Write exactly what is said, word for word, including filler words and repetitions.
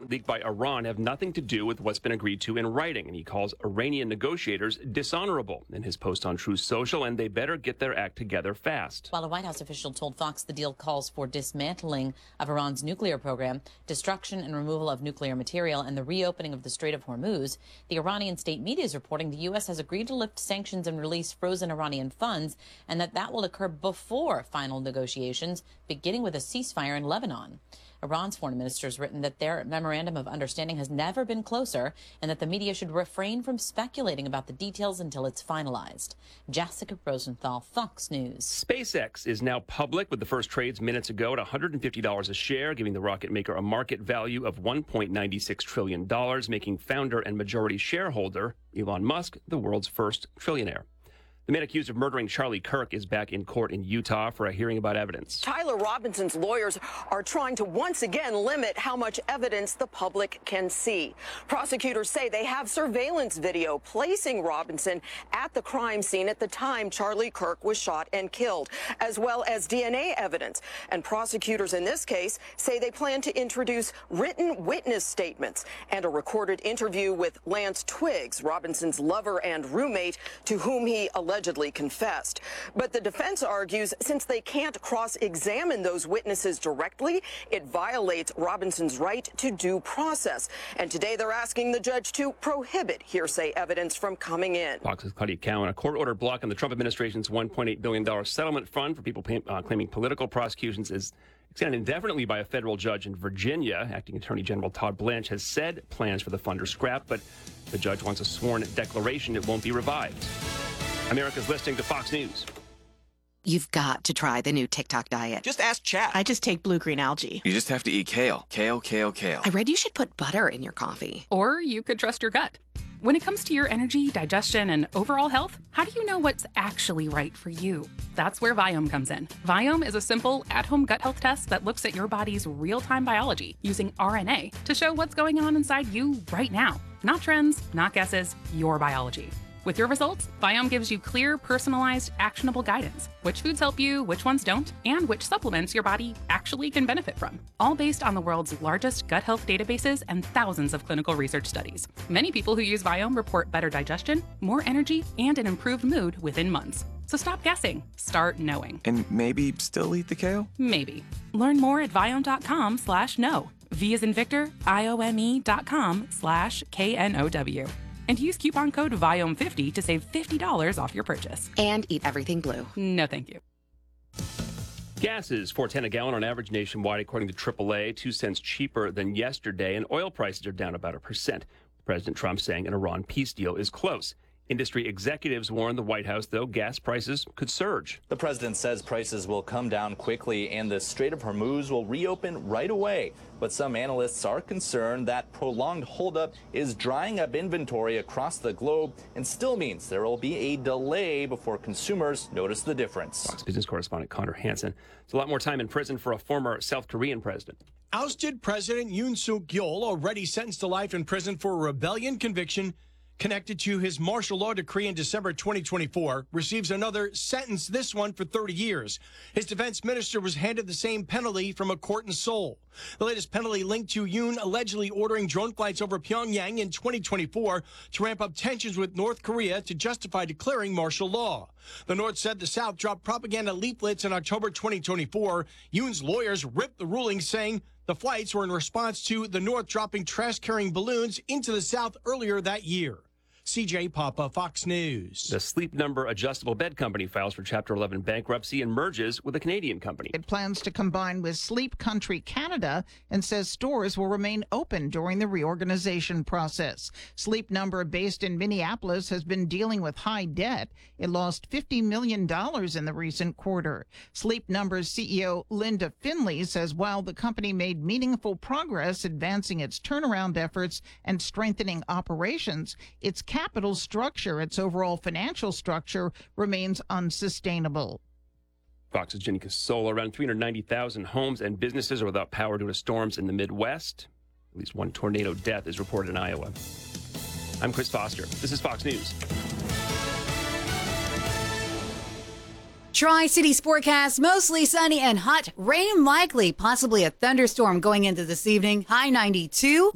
leaked by Iran have nothing to do with what's been agreed to in writing, and he calls Iranian negotiators dishonorable in his post on Truth Social, and they better get their act together fast. While a White House official told Fox the deal calls for dismantling of Iran's nuclear program, destruction and removal of nuclear material, and the reopening of the Strait of Hormuz, the Iranian state media is reporting the U S has agreed to lift sanctions and release frozen Iranian funds, and that that will occur before final negotiations, beginning with a ceasefire in Lebanon. Iran's foreign minister has written that their memorandum of understanding has never been closer and that the media should refrain from speculating about the details until it's finalized. Jessica Rosenthal, Fox News. SpaceX is now public with the first trades minutes ago at one hundred fifty dollars a share, giving the rocket maker a market value of one point nine six trillion dollars, making founder and majority shareholder Elon Musk the world's first trillionaire. The man accused of murdering Charlie Kirk is back in court in Utah for a hearing about evidence. Tyler Robinson's lawyers are trying to once again limit how much evidence the public can see. Prosecutors say they have surveillance video placing Robinson at the crime scene at the time Charlie Kirk was shot and killed, as well as D N A evidence. And prosecutors in this case say they plan to introduce written witness statements and a recorded interview with Lance Twiggs, Robinson's lover and roommate, to whom he allegedly allegedly confessed. But the defense argues since they can't cross-examine those witnesses directly, it violates Robinson's right to due process. And today they're asking the judge to prohibit hearsay evidence from coming in. Fox's Claudia Cowan. A court order blocking the Trump administration's one point eight billion dollars settlement fund for people pay, uh, claiming political prosecutions is extended indefinitely by a federal judge in Virginia. Acting Attorney General Todd Blanche has said plans for the fund are scrapped, but the judge wants a sworn declaration it won't be revived. America's listening to Fox News. You've got to try the new TikTok diet. Just ask chat. I just take blue-green algae. You just have to eat kale. Kale, kale, kale. I read you should put butter in your coffee. Or you could trust your gut. When it comes to your energy, digestion, and overall health, how do you know what's actually right for you? That's where Viome comes in. Viome is a simple, at-home gut health test that looks at your body's real-time biology using R N A to show what's going on inside you right now. Not trends, not guesses, your biology. With your results, Viome gives you clear, personalized, actionable guidance. Which foods help you, which ones don't, and which supplements your body actually can benefit from. All based on the world's largest gut health databases and thousands of clinical research studies. Many people who use Viome report better digestion, more energy, and an improved mood within months. So stop guessing. Start knowing. And maybe still eat the kale? Maybe. Learn more at Viome.com slash know. V as in Victor, I O M E dot com slash K N O W. And use coupon code Viome fifty to save fifty dollars off your purchase. And eat everything blue. No, thank you. Gas is four dollars and ten cents a gallon on average nationwide, according to triple A, two cents cheaper than yesterday, and oil prices are down about a percent. President Trump saying an Iran peace deal is close. Industry executives warn the White House, though, gas prices could surge. The president says prices will come down quickly and the Strait of Hormuz will reopen right away. But some analysts are concerned that prolonged holdup is drying up inventory across the globe and still means there will be a delay before consumers notice the difference. Fox Business correspondent Connor Hansen. It's a lot more time in prison for a former South Korean president. Ousted President Yoon Suk-yeol, already sentenced to life in prison for a rebellion conviction connected to his martial law decree in December twenty twenty-four, receives another sentence, this one for thirty years. His defense minister was handed the same penalty from a court in Seoul. The latest penalty linked to Yoon allegedly ordering drone flights over Pyongyang in twenty twenty-four to ramp up tensions with North Korea to justify declaring martial law. The North said the South dropped propaganda leaflets in October twenty twenty-four. Yoon's lawyers ripped the ruling, saying the flights were in response to the North dropping trash-carrying balloons into the South earlier that year. C J Papa, Fox News. The Sleep Number adjustable bed company files for Chapter eleven bankruptcy and merges with a Canadian company. It plans to combine with Sleep Country Canada and says stores will remain open during the reorganization process. Sleep Number, based in Minneapolis, has been dealing with high debt. It lost fifty million dollars in the recent quarter. Sleep Number's C E O Linda Finley says while the company made meaningful progress advancing its turnaround efforts and strengthening operations, its capital structure, its overall financial structure, remains unsustainable. Fox's Jenny Casola. Around three hundred ninety thousand homes and businesses are without power due to storms in the Midwest. At least one tornado death is reported in Iowa. I'm Chris Foster. This is Fox News. Tri-Cities forecast, mostly sunny and hot. Rain likely, possibly a thunderstorm going into this evening. High ninety-two.